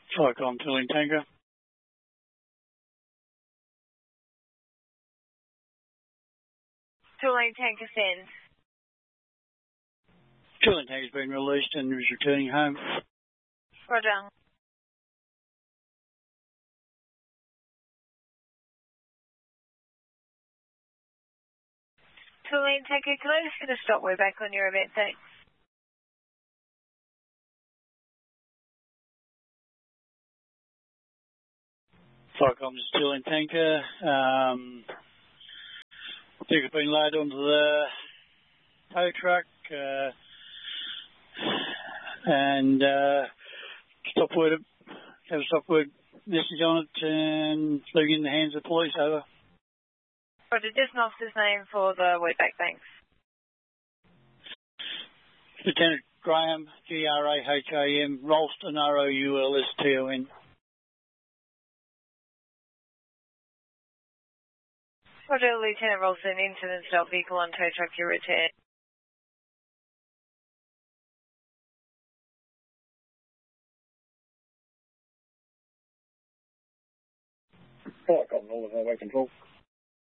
Cyclone Tooling Tanker. Tooling Tanker sends. Tooling Tanker's been released and is returning home. Roger. Tooling Tanker, can I just get a stop? We're back on your event, thanks. Cyclone Tooling Tanker. Tanker's been loaded onto the tow truck and stop word, have a stop word message on it and leaving in the hands of the police. Over. Roger, just an officer's name for the wetback, thanks. Lieutenant Graham, Graham, Rolston, Roulston. Roger, Lieutenant Rolston, incident stop vehicle on tow truck, your return. Cyclone, all of highway control.